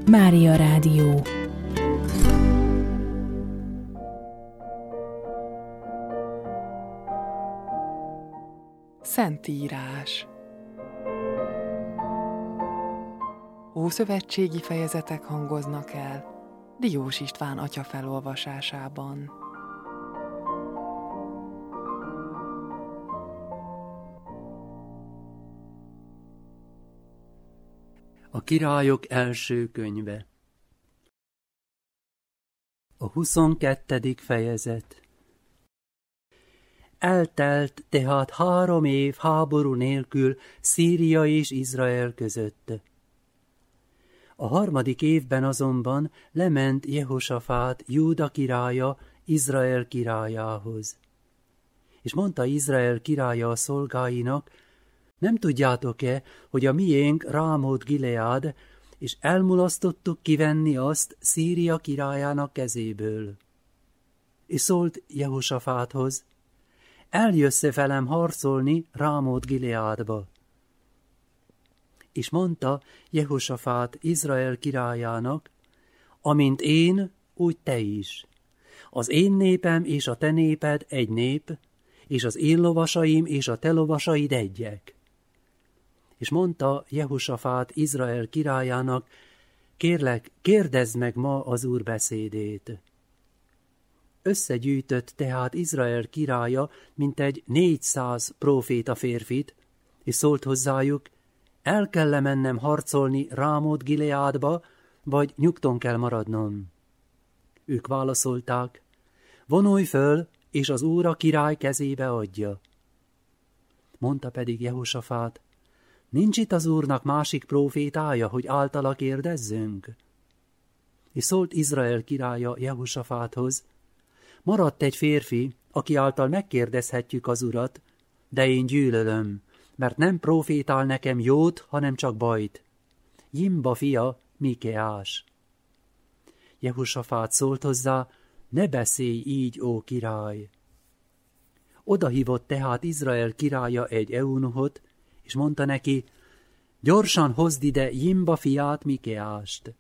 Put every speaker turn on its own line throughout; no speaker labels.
Mária Rádió.
Szentírás. Ószövetségi fejezetek hangoznak el Diós István atya felolvasásában.
A Királyok első könyve. A 22. fejezet. Eltelt tehát 3 év háború nélkül Szíria és Izrael között. A 3. évben azonban lement Jehosafát, Júda királya, Izrael királyához. És mondta Izrael királya a szolgáinak: nem tudjátok-e, hogy a miénk Rámót Gileád, és elmulasztottuk kivenni azt Szíria királyának kezéből? És szólt Jehosafáthoz: eljössz-e velem harcolni Rámót Gileádba? És mondta Jehosafát Izrael királyának: amint én, úgy te is. Az én népem és a te néped egy nép, és az én lovasaim és a te lovasaid egyek. És mondta Jehosafát Izrael királyának: kérlek, kérdezd meg ma az Úr beszédét. Összegyűjtött tehát Izrael királya mintegy 400 próféta férfit, és szólt hozzájuk: el kell mennem harcolni Rámót Gileádba, vagy nyugton kell maradnom? Ők válaszolták: vonulj föl, és az Úr a király kezébe adja. Mondta pedig Jehosafát: nincs itt az Úrnak másik prófétája, hogy általa kérdezzünk? És szólt Izrael királya Jehosafáthoz: maradt egy férfi, aki által megkérdezhetjük az Urat, de én gyűlölöm, mert nem prófétál nekem jót, hanem csak bajt. Jimba fia, Mikeás. Jehosafát szólt hozzá: ne beszélj így, ó király! Odahívott tehát Izrael királya egy eunuchot, és mondta neki: gyorsan hozd ide Jimba fiát, Mikeást.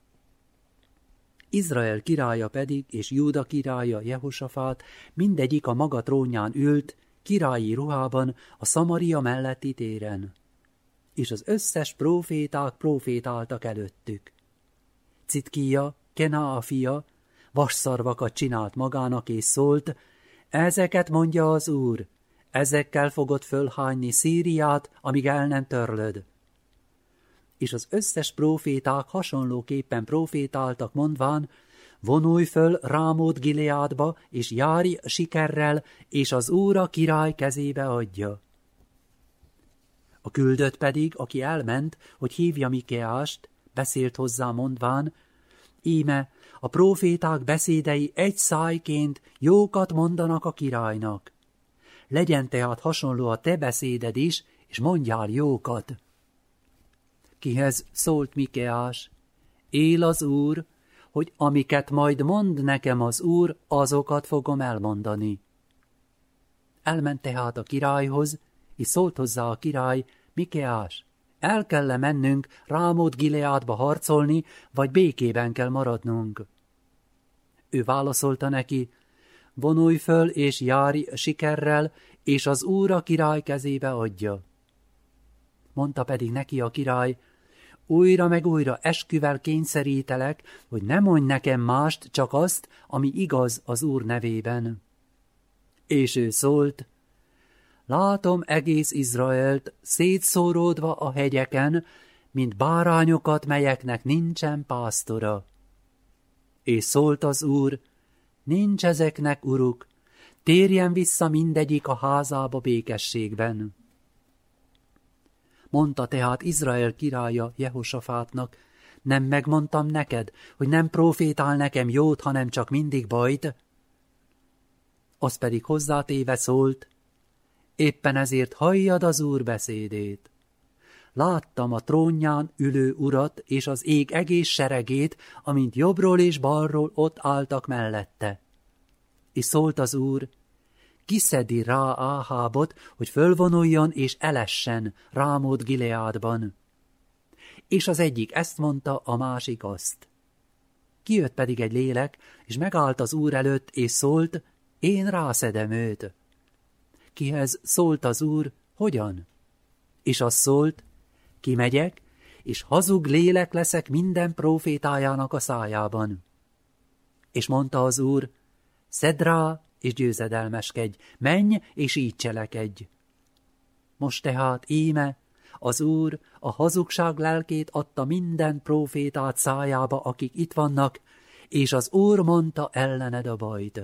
Izrael királya pedig és Júda királya Jehosafát mindegyik a maga trónján ült, királyi ruhában a Szamaria melletti téren. És az összes próféták prófétáltak előttük. Citkija, Kenaa fia, vasszarvakat csinált magának, és szólt: ezeket mondja az Úr, ezekkel fogod fölhányni Szíriát, amíg el nem törlöd. És az összes próféták hasonlóképpen prófétáltak, mondván: vonulj föl Rámót Gileádba, és járj sikerrel, és az Úr a király kezébe adja. A küldött pedig, aki elment, hogy hívja Mikeást, beszélt hozzá mondván: íme, a próféták beszédei egy szájként jókat mondanak a királynak. Legyen tehát hasonló a te beszéded is, és mondjál jókat. Kihez szólt Mikeás: él az Úr, hogy amiket majd mond nekem az Úr, azokat fogom elmondani. Elment tehát a királyhoz, és szólt hozzá a király: Mikeás, el kell mennünk Rámót Gileádba harcolni, vagy békében kell maradnunk? Ő válaszolta neki: vonulj föl és járj sikerrel, és az Úr a király kezébe adja. Mondta pedig neki a király: újra meg újra esküvel kényszerítelek, hogy ne mondj nekem mást, csak azt, ami igaz az Úr nevében. És ő szólt: látom egész Izraelt szétszóródva a hegyeken, mint bárányokat, melyeknek nincsen pásztora. És szólt az Úr: nincs ezeknek uruk, térjen vissza mindegyik a házába békességben. Mondta tehát Izrael királya Jehosafátnak: nem megmondtam neked, hogy nem prófétál nekem jót, hanem csak mindig bajt? Az pedig hozzátéve szólt: éppen ezért halljad az Úr beszédét. Láttam a trónján ülő urat és az ég egész seregét, amint jobbról és balról ott álltak mellette. És szólt az Úr: kiszedi rá Áhábot, hogy fölvonuljon és elessen Rámót Gileádban. És az egyik ezt mondta, a másik azt. Kijött pedig egy lélek, és megállt az Úr előtt, és szólt, én rászedem őt. Kihez szólt az Úr, hogyan? És az szólt, kimegyek, és hazug lélek leszek minden prófétájának a szájában. És mondta az Úr, szedd rá, és győzedelmeskedj, menj, és így cselekedj. Most tehát íme, az Úr a hazugság lelkét adta minden prófétát szájába, akik itt vannak, és az Úr mondta ellened a bajt.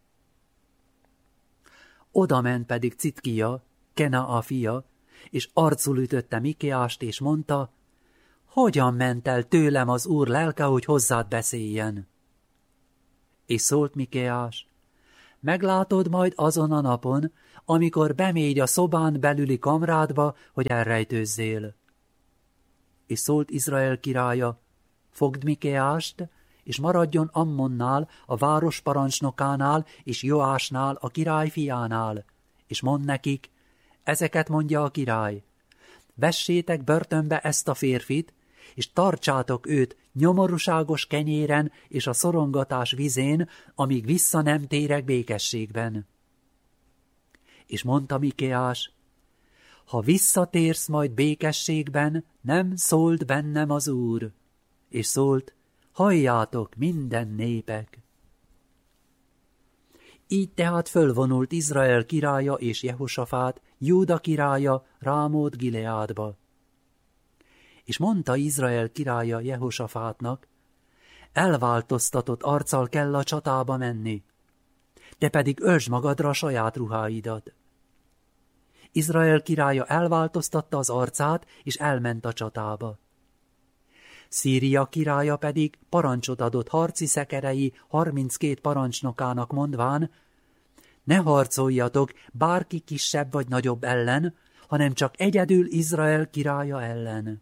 Oda ment pedig Citkia, Kenaa fia, és arcul ütötte Mikéást, és mondta, hogyan ment el tőlem az Úr lelke, hogy hozzád beszéljen? És szólt Mikéás, meglátod majd azon a napon, amikor bemégy a szobán belüli kamrádba, hogy elrejtőzzél. És szólt Izrael királya, fogd Mikéást, és maradjon Ammonnál, a város parancsnokánál, és Joásnál, a király fiánál, és mondd nekik, ezeket mondja a király, vessétek börtönbe ezt a férfit, és tartsátok őt nyomorúságos kenyéren és a szorongatás vizén, amíg vissza nem térek békességben. És mondta Mikéás, ha visszatérsz majd békességben, nem szólt bennem az Úr. És szólt, halljátok minden népek. Így tehát fölvonult Izrael királya és Jehosafát, Júda királya Rámót Gileádba. És mondta Izrael királya Jehosafátnak, elváltoztatott arccal kell a csatába menni, te pedig öltsd magadra a saját ruháidat. Izrael királya elváltoztatta az arcát, és elment a csatába. Szíria királya pedig parancsot adott harci szekerei 32 parancsnokának mondván, ne harcoljatok bárki kisebb vagy nagyobb ellen, hanem csak egyedül Izrael királya ellen.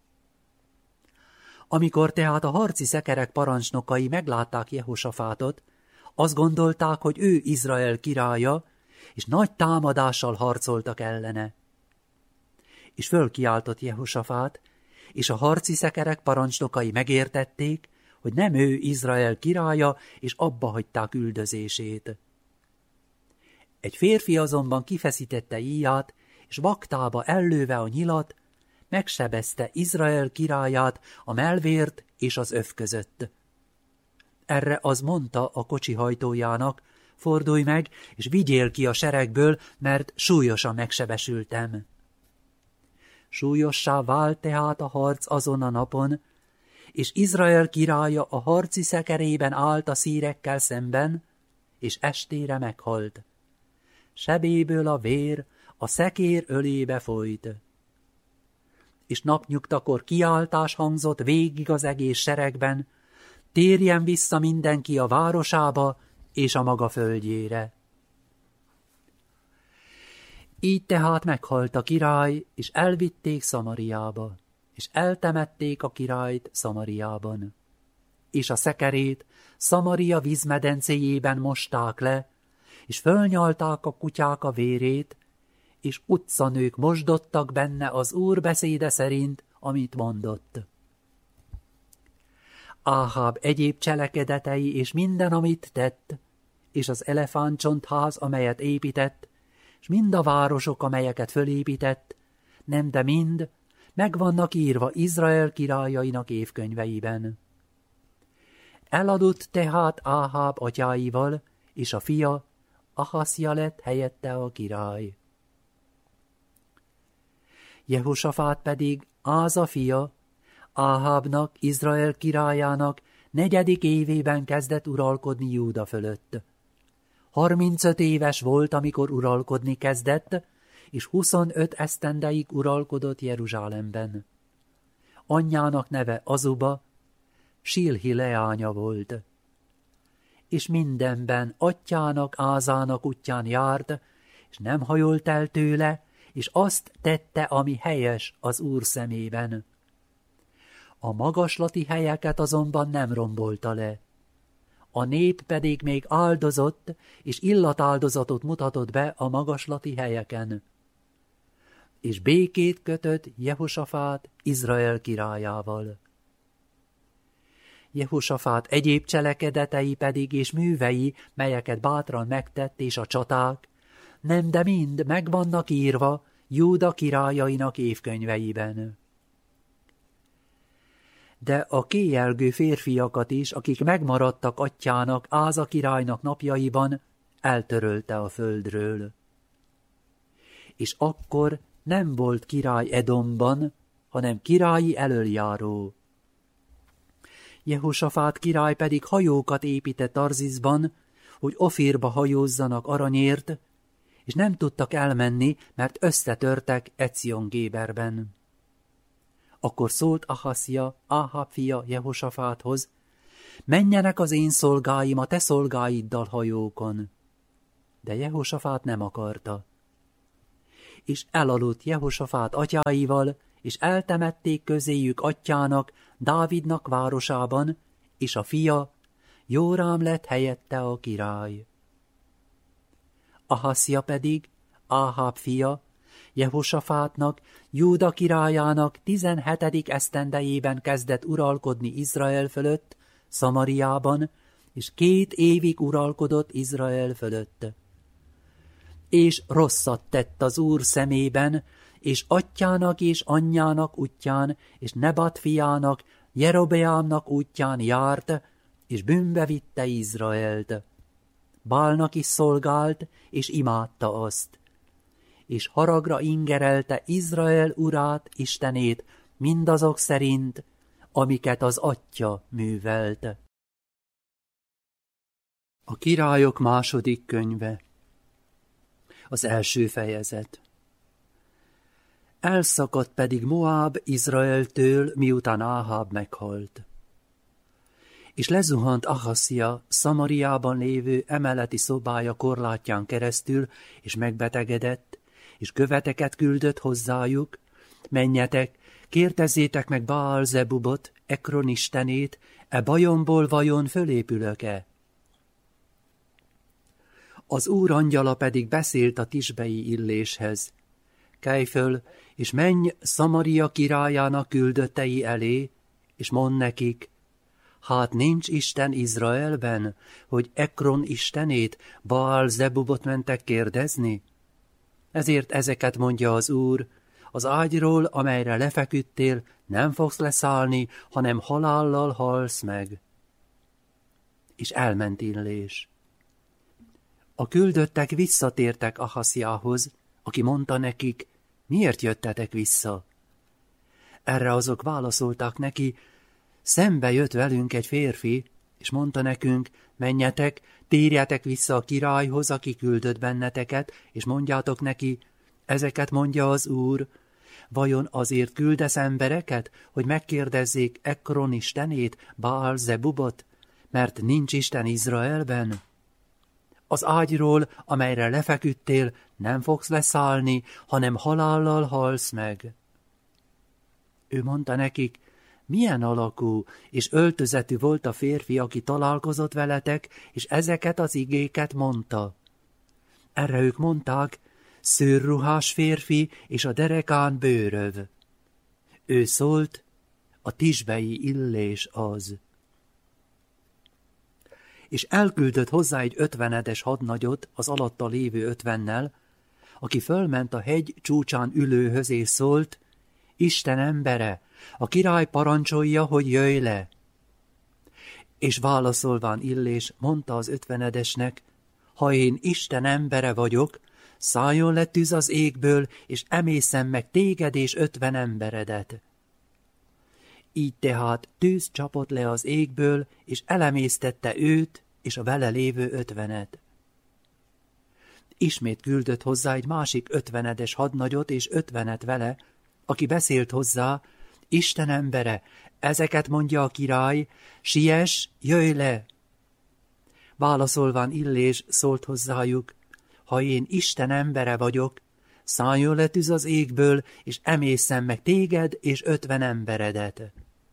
Amikor tehát a harci szekerek parancsnokai meglátták Jehosafátot, azt gondolták, hogy ő Izrael királya, és nagy támadással harcoltak ellene. És fölkiáltott Jehosafát, és a harci szekerek parancsnokai megértették, hogy nem ő Izrael királya, és abba hagyták üldözését. Egy férfi azonban kifeszítette íját, és vaktába ellőve a nyilat, megsebezte Izrael királyát a mellvért és az öv között. Erre az mondta a kocsi hajtójának, fordulj meg, és vigyél ki a seregből, mert súlyosan megsebesültem. Súlyossá vált tehát a harc azon a napon, és Izrael királya a harci szekerében állt a szírekkel szemben, és estére meghalt. Sebéből a vér a szekér ölébe folyt. És napnyugtakor kiáltás hangzott végig az egész seregben, térjen vissza mindenki a városába és a maga földjére. Így tehát meghalt a király, és elvitték Szamariába, és eltemették a királyt Szamariában. És a szekerét Szamaria vízmedencéjében mosták le, és fölnyalták a kutyák a vérét, és utcanők mosdottak benne az Úr beszéde szerint, amit mondott. Áháb egyéb cselekedetei és minden, amit tett, és az elefántcsontház, amelyet épített, és mind a városok, amelyeket fölépített, nem de mind, meg vannak írva Izrael királyainak évkönyveiben. Eladott tehát Áháb atyáival, és a fia, Ahaszja lett helyette a király. Jehosafát pedig Áza fia, Áhábnak, Izrael királyának 4. évében kezdett uralkodni Júda fölött. 35 éves volt, amikor uralkodni kezdett, és 25 esztendeig uralkodott Jeruzsálemben. Anyjának neve Azuba, Silhi leánya volt. És mindenben atyának, Ázának útján járt, és nem hajolt el tőle, és azt tette, ami helyes az Úr szemében. A magaslati helyeket azonban nem rombolta le. A nép pedig még áldozott, és illatáldozatot mutatott be a magaslati helyeken. és békét kötött Jehosafát Izrael királyával. Jehosafát egyéb cselekedetei pedig és művei, melyeket bátran megtett, és a csaták, nem, de mind meg vannak írva Júda királyainak évkönyveiben. De a kéjelgő férfiakat is, akik megmaradtak atyjának, Áza királynak napjaiban, eltörölte a földről. És akkor nem volt király Edomban, hanem királyi elöljáró. Jehosafát király pedig hajókat épített Tarzizban, hogy Ofírba hajózzanak aranyért, és nem tudtak elmenni, mert összetörtek Ecjon-Géberben. Akkor szólt Ahaszia, Áháb fia Jehosafáthoz, menjenek az én szolgáim a te szolgáiddal hajókon. De Jehosafát nem akarta. És elaludt Jehosafát atyáival, és eltemették közéjük atyának, Dávidnak városában, és a fia, Jórám lett helyette a király. Ahaszia pedig, Áháb fia, Jehosafátnak, Júda királyának 17. esztendejében kezdett uralkodni Izrael fölött, Szamariában, és 2 évig uralkodott Izrael fölött. És rosszat tett az Úr szemében, és atyának és anyjának útján, és Nebat fiának, Jerobeámnak útján járt, és bűnbe vitte Izraelt. Bálnak is szolgált, és imádta azt. És haragra ingerelte Izrael urát, Istenét, mindazok szerint, amiket az atya művelt. A Királyok második könyve. Az első fejezet. Elszakadt pedig Moáb Izraeltől, miután Áháb meghalt. És lezuhant Ahaszia Szamariában lévő emeleti szobája korlátján keresztül, és megbetegedett, és követeket küldött hozzájuk, menjetek, kérdezzétek meg Baál-zebubot, Ekron istenét, e bajomból vajon fölépülök-e? Az Úr angyala pedig beszélt a tisbei Illéshez. Kelj föl, és menj Szamaria királyának küldöttei elé, és mondd nekik, hát nincs Isten Izraelben, hogy Ekron istenét, Baál-zebubot mentek kérdezni? Ezért ezeket mondja az Úr, az ágyról, amelyre lefeküdtél, nem fogsz leszállni, hanem halállal halsz meg. És elment Illés. A küldöttek visszatértek Ahasziához, aki mondta nekik, miért jöttetek vissza? Erre azok válaszolták neki, szembe jött velünk egy férfi, és mondta nekünk, menjetek, térjetek vissza a királyhoz, aki küldött benneteket, és mondjátok neki, ezeket mondja az Úr, vajon azért küldesz embereket, hogy megkérdezzék Ekron istenét, Baál-zebubot, mert nincs Isten Izraelben? Az ágyról, amelyre lefeküdtél, nem fogsz leszállni, hanem halállal halsz meg. Ő mondta nekik, milyen alakú és öltözetű volt a férfi, aki találkozott veletek, és ezeket az igéket mondta. Erre ők mondták, szőrruhás férfi, és a derekán bőröv. Ő szólt, a tisbei Illés az. És elküldött hozzá egy 50-es hadnagyot az alatta lévő 50-nel, aki fölment a hegy csúcsán ülőhöz, és szólt, Isten embere, a király parancsolja, hogy jöjj le. És válaszolván Illés mondta az 50-esnek, ha én Isten embere vagyok, szálljon le tűz az égből, és emészem meg téged és 50 emberedet. Így tehát tűz csapott le az égből, és elemésztette őt és a vele lévő 50-et. Ismét küldött hozzá egy másik 50-es hadnagyot és 50-et vele, aki beszélt hozzá, Isten embere, ezeket mondja a király, siess, jöjj le! Válaszolván Illés szólt hozzájuk, ha én Isten embere vagyok, szálljon le tűz az égből, és emészem meg téged és 50 emberedet.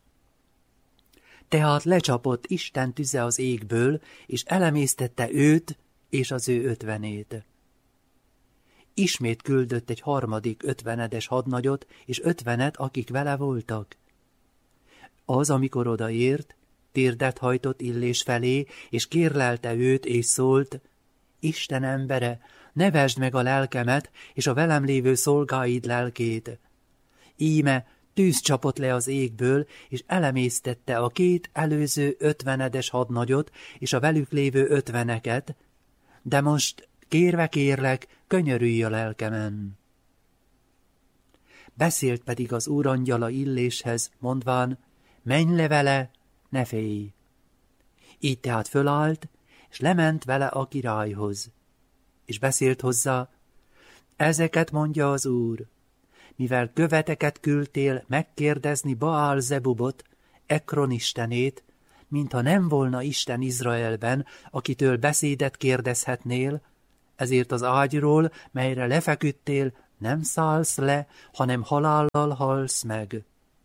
Tehát lecsapott Isten tüze az égből, és elemésztette őt és az ő 50-ét. ismét küldött egy harmadik 50-es hadnagyot, és 50-et, akik vele voltak. Az, amikor odaért, térdet hajtott Illés felé, és kérlelte őt, és szólt: Isten embere, ne vesd meg a lelkemet, és a velem lévő szolgáid lelkét. Íme tűz csapott le az égből, és elemésztette a 2 előző 50-es hadnagyot, és a velük lévő 50-eket, de most kérve kérlek, könyörülj a lelkemen. Beszélt pedig az Úr angyala Illéshez, mondván: menj le vele, ne félj. Így tehát fölállt, és lement vele a királyhoz. És beszélt hozzá: ezeket mondja az Úr, mivel követeket küldtél megkérdezni Baál-zebubot, Ekron istenét, mintha nem volna Isten Izraelben, akitől beszédet kérdezhetnél, ezért az ágyról, melyre lefeküdtél, nem szállsz le, hanem halállal halsz meg.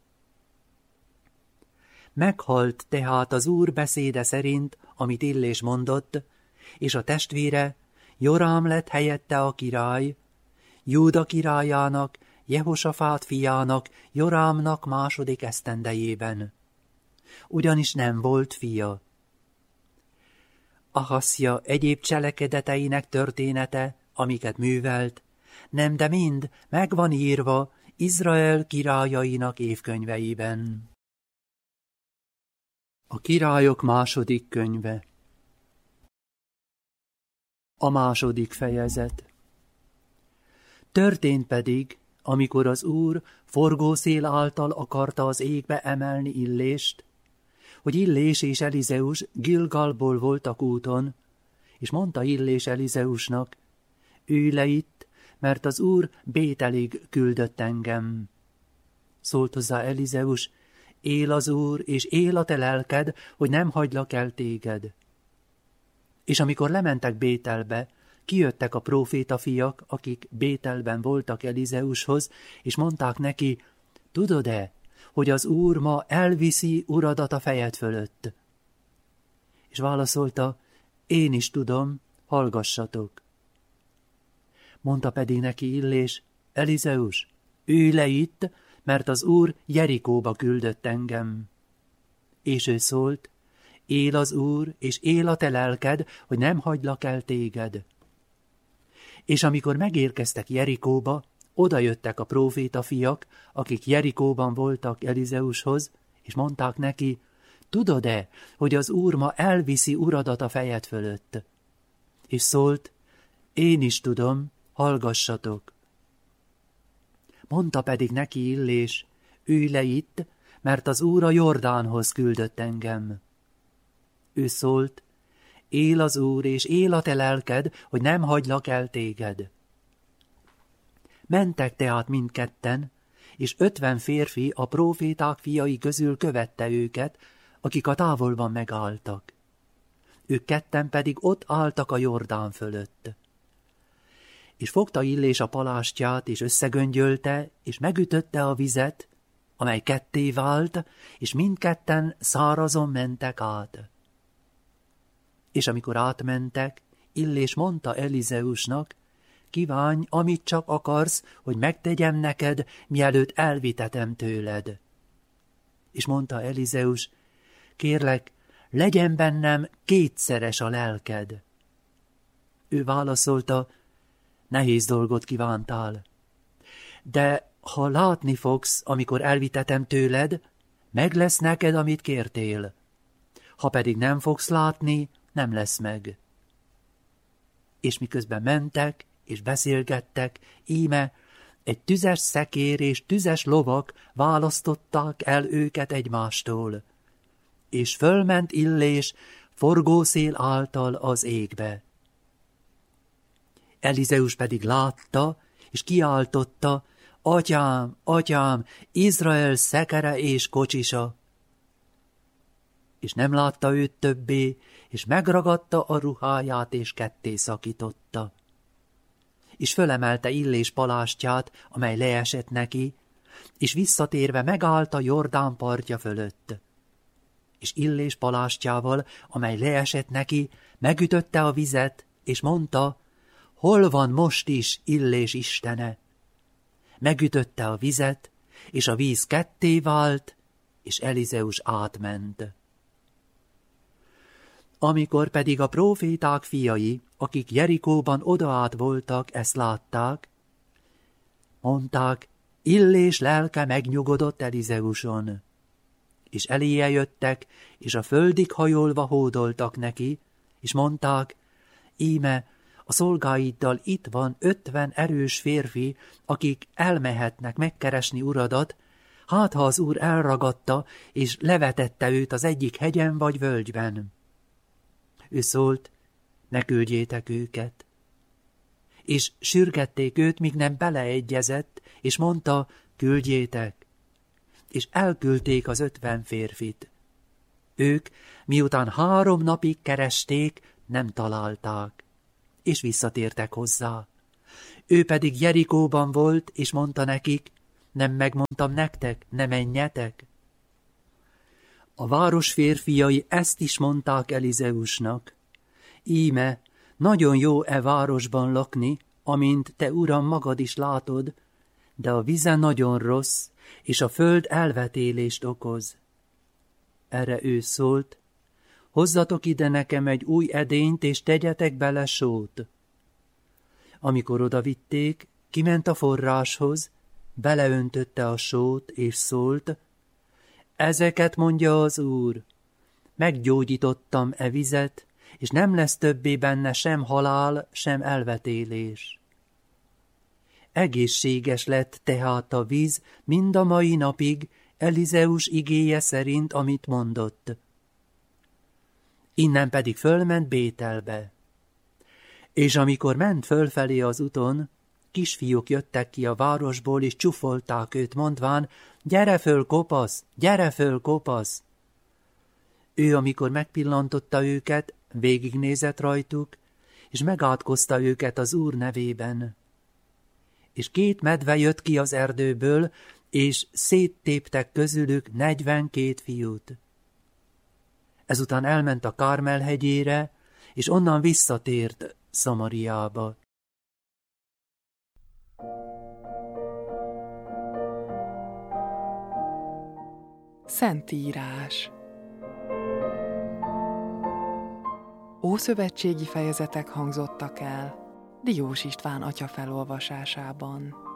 Meghalt tehát az Úr beszéde szerint, amit Illés mondott, és a testvére, Jorám lett helyette a király, Júda királyának, Jehosafát fiának, Jorámnak 2. esztendejében. Ugyanis nem volt fia. Ahaszja egyéb cselekedeteinek története, amiket művelt, nem, de mind meg van írva Izrael királyainak évkönyveiben. A Királyok 2. könyve. A 2. fejezet. Történt pedig, amikor az Úr forgószél által akarta az égbe emelni Illést, hogy Illés és Elizeus Gilgalból voltak úton, és mondta Illés Elizeusnak: ülj le itt, mert az Úr Bételig küldött engem. Szólt hozzá Elizeus: él az Úr, és él a te lelked, hogy nem hagylak el téged. És amikor lementek Bételbe, kijöttek a próféta fiak, akik Bételben voltak Elizeushoz, és mondták neki: tudod-e, hogy az Úr ma elviszi uradat a fejed fölött? És válaszolta: én is tudom, hallgassatok. Mondta pedig neki Illés: Elizeus, ülj le itt, mert az Úr Jerikóba küldött engem. És ő szólt: él az Úr, és él a te lelked, hogy nem hagylak el téged. És amikor megérkeztek Jerikóba, odajöttek a próféta fiak, akik Jerikóban voltak Elizeushoz, és mondták neki: tudod-e, hogy az Úr ma elviszi uradat a fejed fölött? És szólt: én is tudom, hallgassatok. Mondta pedig neki Illés: ülj le itt, mert az Úr a Jordánhoz küldött engem. Ő szólt: él az Úr, és él a te lelked, hogy nem hagylak el téged. Mentek tehát mindketten, és 50 férfi a próféták fiai közül követte őket, akik a távolban megálltak. Ők ketten pedig ott álltak a Jordán fölött. És fogta Illés a palástját, és összegöngyölte, és megütötte a vizet, amely ketté vált, és mindketten szárazon mentek át. És amikor átmentek, Illés mondta Elizeusnak: kívánj, amit csak akarsz, hogy megtegyem neked, mielőtt elvitetem tőled. És mondta Elizeus: kérlek, legyen bennem 2-szeres a lelked. Ő válaszolta: nehéz dolgot kívántál. De ha látni fogsz, amikor elvitetem tőled, meg lesz neked, amit kértél. Ha pedig nem fogsz látni, nem lesz meg. És miközben mentek, és beszélgettek, íme egy tüzes szekér és tüzes lovak választották el őket egymástól. És fölment Illés forgószél által az égbe. Elizeus pedig látta, és kiáltotta: atyám, atyám, Izrael szekere és kocsisa! És nem látta őt többé, és megragadta a ruháját, és ketté szakította. És fölemelte Illés palástját, amely leesett neki, és visszatérve megállt a Jordán partja fölött. És Illés palástjával, amely leesett neki, megütötte a vizet, és mondta: hol van most is Illés istene? Megütötte a vizet, és a víz ketté vált, és Elizeus átment. Amikor pedig a próféták fiai, akik Jerikóban odaát voltak, ezt látták, mondták, Illés lelke megnyugodott Elizeuson. És eléje jöttek, és a földig hajolva hódoltak neki, és mondták, íme, a szolgáiddal itt van 50 erős férfi, akik elmehetnek megkeresni uradat, hát ha az úr elragadta, és levetette őt az egyik hegyen vagy völgyben. Ő szólt, ne küldjétek őket. És sürgették őt, míg nem beleegyezett, és mondta, küldjétek. És elküldték az 50 férfit. Ők, miután 3 napig keresték, nem találták, és visszatértek hozzá. Ő pedig Jerikóban volt, és mondta nekik, nem megmondtam nektek, ne menjetek? A város férfiai ezt is mondták Elizeusnak. Íme, nagyon jó e városban lakni, amint te, uram, magad is látod, de a vize nagyon rossz, és a föld elvetélést okoz. Erre ő szólt, hozzatok ide nekem egy új edényt, és tegyetek bele sót. Amikor odavitték, kiment a forráshoz, beleöntötte a sót, és szólt, ezeket mondja az Úr, meggyógyítottam e vizet, és nem lesz többé benne sem halál, sem elvetélés. Egészséges lett tehát a víz mind a mai napig, Elizeus igéje szerint, amit mondott. Innen pedig fölment Bételbe. És amikor ment fölfelé az úton, kisfiúk jöttek ki a városból, és csúfolták őt, mondván, gyere föl, kopasz, gyere föl, kopasz! Ő, amikor megpillantotta őket, végignézett rajtuk, és megátkozta őket az Úr nevében. És 2 medve jött ki az erdőből, és széttéptek közülük 42 fiút. Ezután elment a Kármel hegyére, és onnan visszatért Szamariába.
Szentírás. Ószövetségi fejezetek hangzottak el Diós István atya felolvasásában.